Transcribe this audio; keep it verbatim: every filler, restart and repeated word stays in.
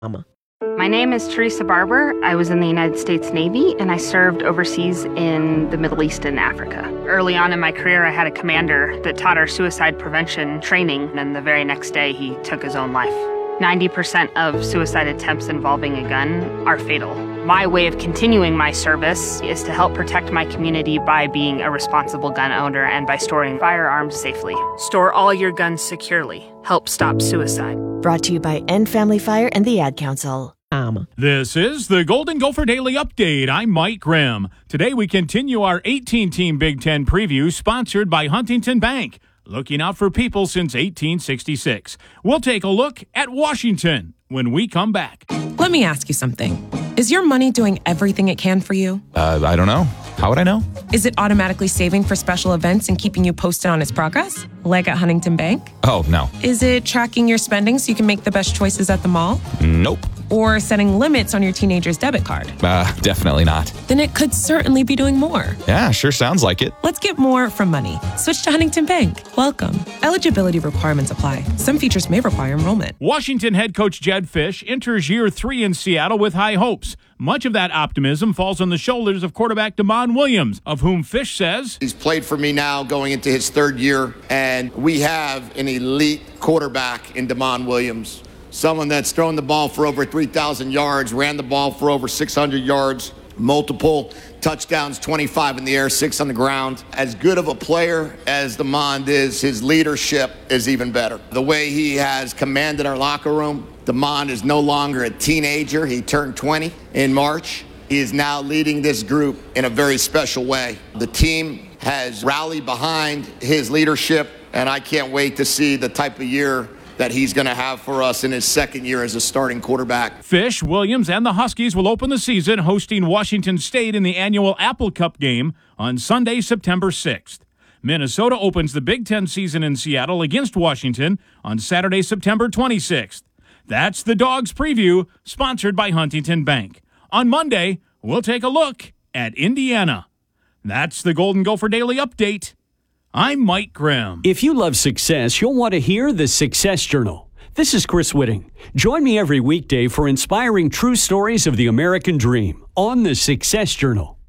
My name is Teresa Barber. I was in the United States Navy, and I served overseas in the Middle East and Africa. Early on in my career, I had a commander that taught our suicide prevention training, and the very next day, he took his own life. ninety percent of suicide attempts involving a gun are fatal. My way of continuing my service is to help protect my community by being a responsible gun owner and by storing firearms safely. Store all your guns securely. Help stop suicide. Brought to you by End Family Fire and the Ad Council. Um. This is the Golden Gopher Daily Update. I'm Mike Grimm. Today we continue our eighteen-team Big Ten preview sponsored by Huntington Bank. Looking out for people since eighteen sixty-six. We'll take a look at Washington when we come back. Let me ask you something. Is your money doing everything it can for you? Uh, I don't know. How would I know? Is it automatically saving for special events and keeping you posted on its progress? Like at Huntington Bank? Oh, no. Is it tracking your spending so you can make the best choices at the mall? Nope. Or setting limits on your teenager's debit card? Uh, definitely not. Then it could certainly be doing more. Yeah, sure sounds like it. Let's get more from money. Switch to Huntington Bank. Welcome. Eligibility requirements apply. Some features may require enrollment. Washington head coach Jedd Fisch enters year three in Seattle with high hopes. Much of that optimism falls on the shoulders of quarterback Demond Williams, of whom Fisch says, he's played for me now going into his third year, and we have an elite quarterback in Demond Williams. Someone that's thrown the ball for over three thousand yards, ran the ball for over six hundred yards, multiple touchdowns, twenty-five in the air, six on the ground. As good of a player as Demond is, his leadership is even better. The way he has commanded our locker room, Demond is no longer a teenager. He turned twenty in March. He is now leading this group in a very special way. The team has rallied behind his leadership, and I can't wait to see the type of year that he's going to have for us in his second year as a starting quarterback. Fisch, Williams, and the Huskies will open the season hosting Washington State in the annual Apple Cup game on Sunday, September sixth. Minnesota opens the Big Ten season in Seattle against Washington on Saturday, September twenty-sixth. That's the Dogs Preview, sponsored by Huntington Bank. On Monday, we'll take a look at Indiana. That's the Golden Gopher Daily Update. I'm Mike Grimm. If you love success, you'll want to hear the Success Journal. This is Chris Whitting. Join me every weekday for inspiring true stories of the American dream on the Success Journal.